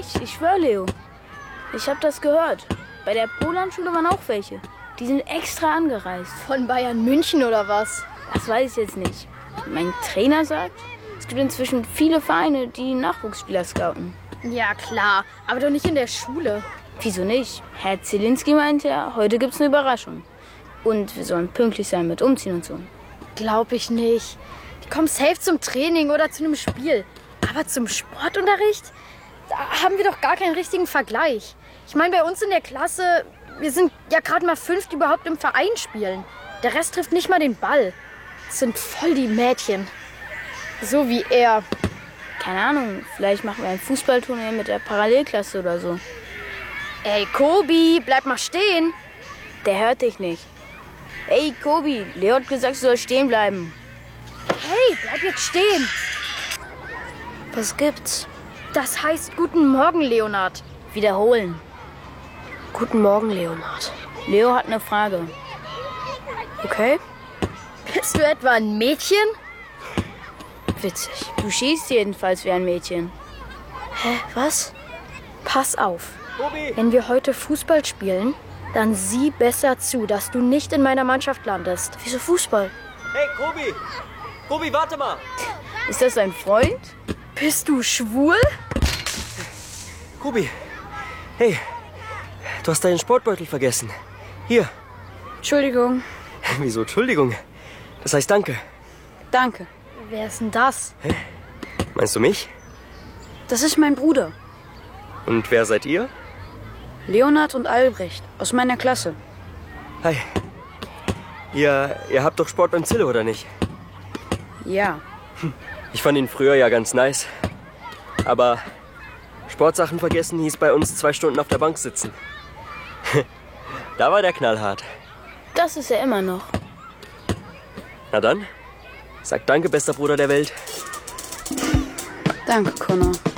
Echt, ich schwör, Leo. Ich hab das gehört. Bei der Polandschule waren auch welche. Die sind extra angereist. Von Bayern München oder was? Das weiß ich jetzt nicht. Mein Trainer sagt, es gibt inzwischen viele Vereine, die Nachwuchsspieler scouten. Ja, klar. Aber doch nicht in der Schule. Wieso nicht? Herr Zielinski meinte ja, heute gibt's eine Überraschung. Und wir sollen pünktlich sein mit Umziehen und so. Glaub ich nicht. Die kommen safe zum Training oder zu einem Spiel. Aber zum Sportunterricht? Da haben wir doch gar keinen richtigen Vergleich. Ich meine, bei uns in der Klasse, wir sind ja gerade mal 5, die überhaupt im Verein spielen. Der Rest trifft nicht mal den Ball. Das sind voll die Mädchen. So wie er. Keine Ahnung, vielleicht machen wir ein Fußballturnier mit der Parallelklasse oder so. Ey, Kobi, bleib mal stehen. Der hört dich nicht. Ey, Kobi, Leo hat gesagt, du sollst stehen bleiben. Hey, bleib jetzt stehen. Was gibt's? Das heißt Guten Morgen, Leonard. Wiederholen. Guten Morgen, Leonard. Leo hat eine Frage. Okay? Bist du etwa ein Mädchen? Witzig. Du schießt jedenfalls wie ein Mädchen. Hä, was? Pass auf. Kobi! Wenn wir heute Fußball spielen, dann sieh besser zu, dass du nicht in meiner Mannschaft landest. Wieso Fußball? Hey, Kobi! Kobi, warte mal! Ist das dein Freund? Bist du schwul? Kobi! Hey, du hast deinen Sportbeutel vergessen. Hier. Entschuldigung. Wieso, Entschuldigung? Das heißt danke. Danke. Wer ist denn das? Meinst du mich? Das ist mein Bruder. Und wer seid ihr? Leonard und Albrecht aus meiner Klasse. Hi. Ihr habt doch Sport beim Zille, oder nicht? Ja. Ich fand ihn früher ja ganz nice. Aber Sportsachen vergessen hieß bei uns 2 Stunden auf der Bank sitzen. Da war der knallhart. Das ist er immer noch. Na dann, sag danke, bester Bruder der Welt. Danke, Connor.